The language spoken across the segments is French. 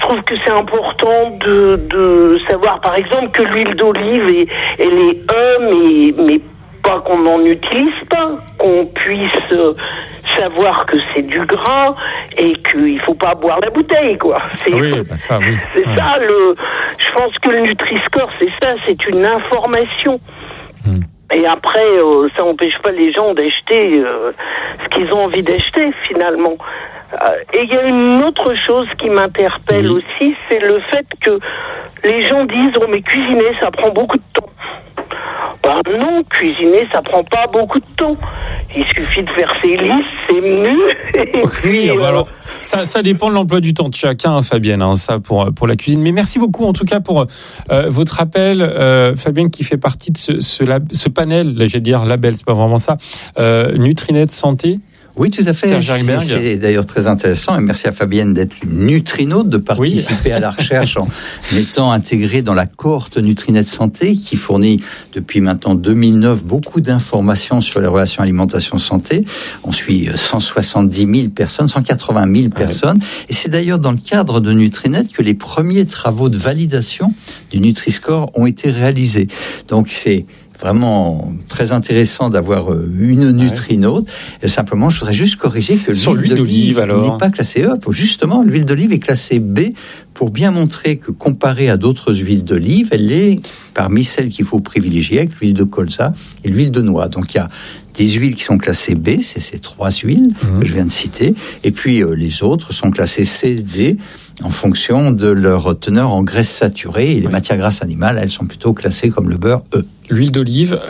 trouve que c'est important de savoir, par exemple, que l'huile d'olive, elle est mais pas qu'on n'en utilise pas, qu'on puisse savoir que c'est du gras et qu'il faut pas boire la bouteille, quoi. C'est ça, oui. ça, je pense que le Nutri-Score, c'est ça, c'est une information. Et après, ça n'empêche pas les gens d'acheter ce qu'ils ont envie d'acheter, finalement. Et il y a une autre chose qui m'interpelle aussi, c'est le fait que les gens disent « Oh, mais cuisiner, ça prend beaucoup de temps ». Ben non, cuisiner, ça prend pas beaucoup de temps. Il suffit de faire ses listes, c'est menu. Oui, alors, ça dépend de l'emploi du temps de chacun, Fabienne, ça pour la cuisine. Mais merci beaucoup, en tout cas, pour votre appel, Fabienne, qui fait partie de ce panel, là, j'ai dire label, c'est pas vraiment ça, Nutrinet Santé. Oui, tout à fait. C'est d'ailleurs très intéressant et merci à Fabienne d'être une nutrinaute, de participer à la recherche en étant intégrée dans la cohorte Nutrinet Santé qui fournit depuis maintenant 2009 beaucoup d'informations sur les relations alimentation-santé. On suit 170 000 personnes, 180 000 personnes et c'est d'ailleurs dans le cadre de Nutrinet que les premiers travaux de validation du Nutri-Score ont été réalisés. Donc c'est vraiment très intéressant d'avoir une nutrinaute. Et simplement, je voudrais juste corriger que l'huile d'olive n'est pas classée E. Justement, l'huile d'olive est classée B pour bien montrer que comparée à d'autres huiles d'olive, elle est parmi celles qu'il faut privilégier avec l'huile de colza et l'huile de noix. Donc il y a des huiles qui sont classées B, c'est ces 3 huiles que je viens de citer, et puis les autres sont classées C, D, en fonction de leur teneur en graisses saturées, et les matières grasses animales, elles sont plutôt classées comme le beurre E. L'huile d'olive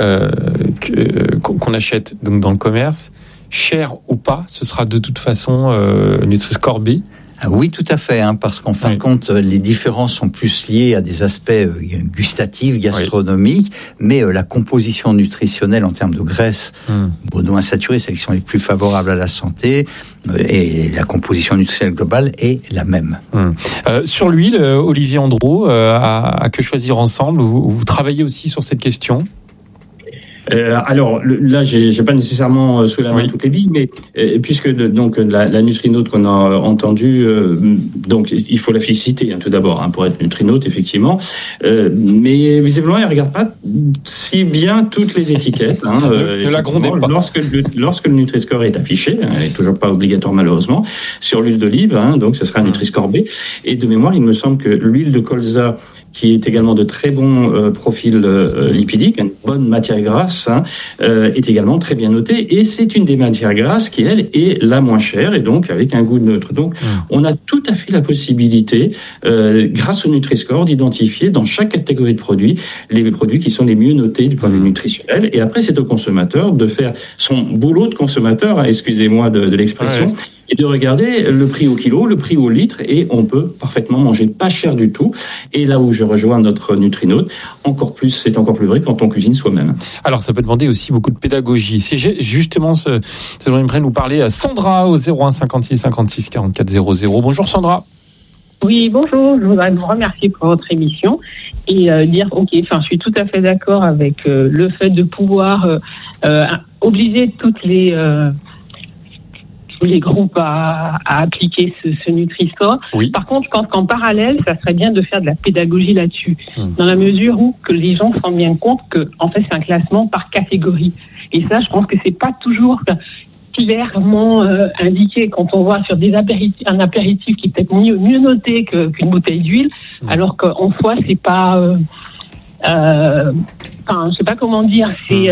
qu'on achète donc dans le commerce, chère ou pas, ce sera de toute façon Nutri-Score B. Ah oui, tout à fait, parce qu'en fin de compte, les différences sont plus liées à des aspects gustatifs, gastronomiques, mais la composition nutritionnelle en termes de graisses monoinsaturées, celles qui sont les plus favorables à la santé, et la composition nutritionnelle globale est la même. Sur l'huile, Olivier Andro, à Que Choisir Ensemble, vous travaillez aussi sur cette question ? Alors là, j'ai pas nécessairement sous la main toutes les billes, mais puisque la nutrinaute qu'on a entendue, donc il faut la féliciter tout d'abord pour être nutrinaute effectivement, mais visiblement elle regarde pas si bien toutes les étiquettes. Ne la grondez pas. Lorsque le Nutri-Score est affiché, elle est toujours pas obligatoire malheureusement sur l'huile d'olive, donc ce sera un Nutri-Score B. Et de mémoire, il me semble que l'huile de colza, qui est également de très bon profil lipidique, une bonne matière grasse, est également très bien notée. Et c'est une des matières grasses qui, elle, est la moins chère et donc avec un goût neutre. Donc, on a tout à fait la possibilité, grâce au Nutri-Score, d'identifier dans chaque catégorie de produits les produits qui sont les mieux notés du point de vue nutritionnel. Et après, c'est au consommateur de faire son boulot de consommateur, excusez-moi de l'expression, et de regarder le prix au kilo, le prix au litre, et on peut parfaitement manger pas cher du tout. Et là où je rejoins notre nutrinaute, c'est encore plus vrai quand on cuisine soi-même. Alors, ça peut demander aussi beaucoup de pédagogie. C'est justement ce dont j'aimerais nous parler. Sandra, au 01 56 56 44 00. Bonjour Sandra. Oui, bonjour. Je voudrais vous remercier pour votre émission et dire, je suis tout à fait d'accord avec le fait de pouvoir obliger toutes les groupes à appliquer ce Nutri-Score. Oui. Par contre, je pense qu'en parallèle, ça serait bien de faire de la pédagogie là-dessus, dans la mesure où que les gens se rendent bien compte que, en fait, c'est un classement par catégorie. Et ça, je pense que c'est pas toujours clairement indiqué quand on voit sur un apéritif qui est peut-être mieux noté qu'une bouteille d'huile, alors qu'en soi, c'est pas, je sais pas comment dire, c'est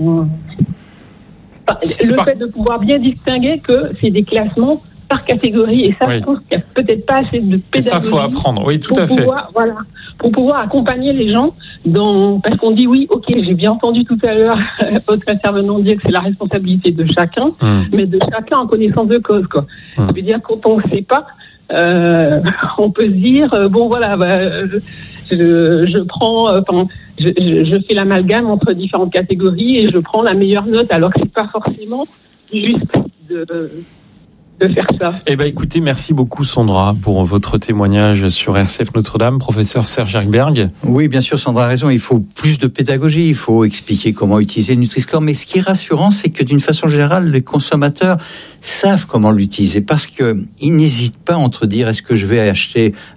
fait de pouvoir bien distinguer que c'est des classements par catégorie. Et ça, je pense qu'il n'y a peut-être pas assez de pédagogie. Ça, faut apprendre. Oui, tout à fait. Pour pouvoir accompagner les gens parce qu'on dit j'ai bien entendu tout à l'heure votre intervenant dire que c'est la responsabilité de chacun, mais de chacun en connaissance de cause, quoi. Ça veut dire quand on ne sait pas, on peut se dire, je prends, je fais l'amalgame entre différentes catégories et je prends la meilleure note, alors que c'est pas forcément juste de faire ça. Écoutez, merci beaucoup Sandra pour votre témoignage sur RCF Notre-Dame. Professeur Serge Hergberg. Oui, bien sûr, Sandra a raison. Il faut plus de pédagogie. Il faut expliquer comment utiliser le Nutri-Score. Mais ce qui est rassurant, c'est que d'une façon générale, les consommateurs savent comment l'utiliser parce qu'ils n'hésitent pas entre dire est-ce que je vais acheter